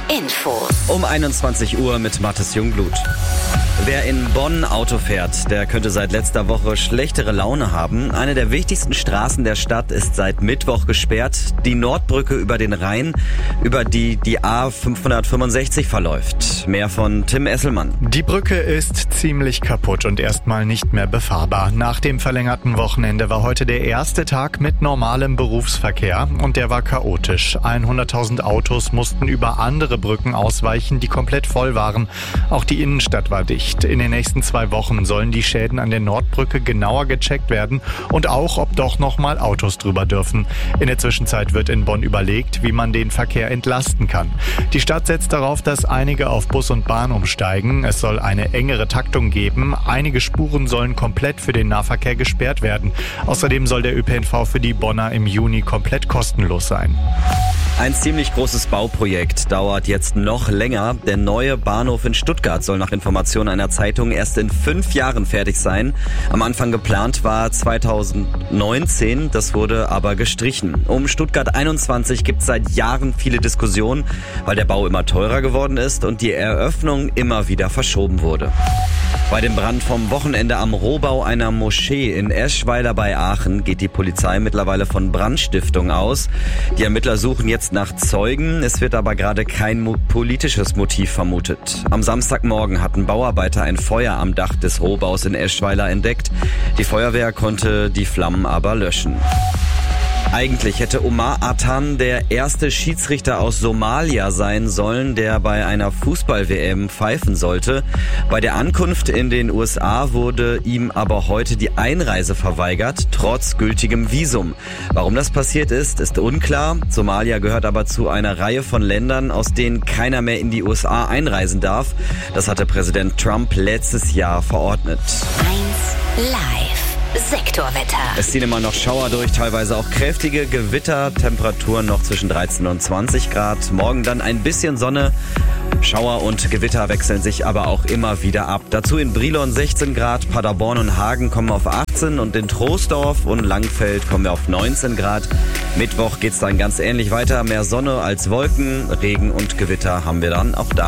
Infos. Um 21 Uhr mit Mathis Jungblut. Wer in Bonn Auto fährt, der könnte seit letzter Woche schlechtere Laune haben. Eine der wichtigsten Straßen der Stadt ist seit Mittwoch gesperrt. Die Nordbrücke über den Rhein, über die A565 verläuft. Mehr von Tim Esselmann. Die Brücke ist ziemlich kaputt und erstmal nicht mehr befahrbar. Nach dem verlängerten Wochenende war heute der erste Tag mit normalem Berufsverkehr und der war chaotisch. 100.000 Autos mussten über andere Brücken ausweichen, die komplett voll waren. Auch die Innenstadt war dicht. In den nächsten 2 Wochen sollen die Schäden an der Nordbrücke genauer gecheckt werden und auch, ob doch nochmal Autos drüber dürfen. In der Zwischenzeit wird in Bonn überlegt, wie man den Verkehr entlasten kann. Die Stadt setzt darauf, dass einige auf Bus und Bahn umsteigen. Es soll eine engere Taktung geben. Einige Spuren sollen komplett für den Nahverkehr gesperrt werden. Außerdem soll der ÖPNV für die Bonner im Juni komplett kostenlos sein. Ein ziemlich großes Bauprojekt dauert jetzt noch länger. Der neue Bahnhof in Stuttgart soll nach Informationen einer Zeitung erst in 5 Jahren fertig sein. Am Anfang geplant war 2019, das wurde aber gestrichen. Um Stuttgart 21 gibt es seit Jahren viele Diskussionen, weil der Bau immer teurer geworden ist und die Eröffnung immer wieder verschoben wurde. Bei dem Brand vom Wochenende am Rohbau einer Moschee in Eschweiler bei Aachen geht die Polizei mittlerweile von Brandstiftung aus. Die Ermittler suchen jetzt nach Zeugen. Es wird aber gerade kein politisches Motiv vermutet. Am Samstagmorgen hatten Bauarbeiter ein Feuer am Dach des Rohbaus in Eschweiler entdeckt. Die Feuerwehr konnte die Flammen aber löschen. Eigentlich hätte Omar Atan der erste Schiedsrichter aus Somalia sein sollen, der bei einer Fußball-WM pfeifen sollte. Bei der Ankunft in den USA wurde ihm aber heute die Einreise verweigert, trotz gültigem Visum. Warum das passiert ist unklar. Somalia gehört aber zu einer Reihe von Ländern, aus denen keiner mehr in die USA einreisen darf. Das hatte Präsident Trump letztes Jahr verordnet. 1 Live. Sektorwetter. Es ziehen immer noch Schauer durch, teilweise auch kräftige Gewitter, Temperaturen noch zwischen 13 und 20 Grad. Morgen dann ein bisschen Sonne. Schauer und Gewitter wechseln sich aber auch immer wieder ab. Dazu in Brilon 16 Grad, Paderborn und Hagen kommen auf 18 und in Troisdorf und Langfeld kommen wir auf 19 Grad. Mittwoch geht's dann ganz ähnlich weiter. Mehr Sonne als Wolken, Regen und Gewitter haben wir dann auch da.